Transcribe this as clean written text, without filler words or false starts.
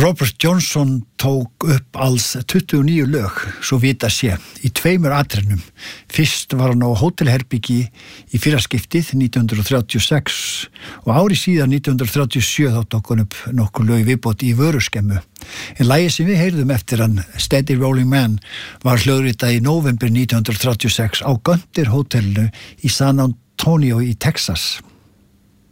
Robert Johnson tók upp alls 29 lög, svo vita sé, í 2 atriðum. Fyrst var hann á hótelherbyggi í fyrraskiptið 1936 og ári síðan 1937 þá tók hann upp nokkur lög viðbót í vöruskemmu. En lagið sem við heyrðum eftir hann, Steady Rolling Man, var hljóðritað í nóvember 1936 á Gunter hótelinu í San Antonio í Texas.